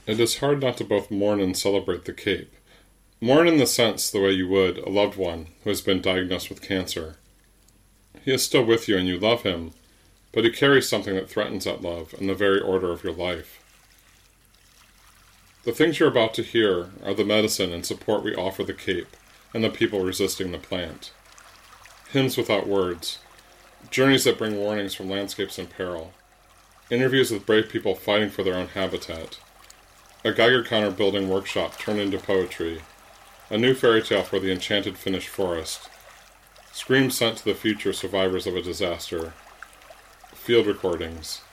It is hard not to both mourn and celebrate the Cape. Mourn in the sense the way you would a loved one who has been diagnosed with cancer. He is still with you and you love him, but he carries something that threatens that love and the very order of your life. The things you're about to hear are the medicine and support we offer the Cape and the people resisting the plant. Hymns without words, journeys that bring warnings from landscapes in peril, interviews with brave people fighting for their own habitat, a Geiger counter building workshop turned into poetry, a new fairy tale for the enchanted Finnish forest, screams sent to the future survivors of a disaster, field recordings,